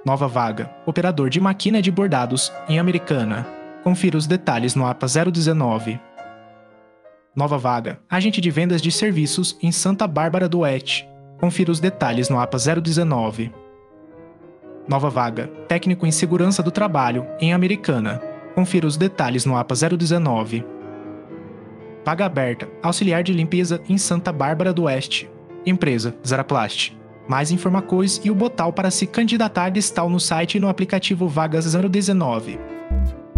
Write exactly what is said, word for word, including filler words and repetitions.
Nova vaga: operador de máquina de bordados em Americana. Confira os detalhes no A P A zero dezenove. Nova vaga: agente de vendas de serviços em Santa Bárbara do Oeste. Confira os detalhes no A P A zero dezenove. Nova vaga: técnico em segurança do trabalho em Americana. Confira os detalhes no A P A zero dezenove. Vaga aberta: auxiliar de limpeza em Santa Bárbara do Oeste. Empresa: Zaraplast. Mais informações e o botão para se candidatar está no site e no aplicativo Vagas zero dezenove.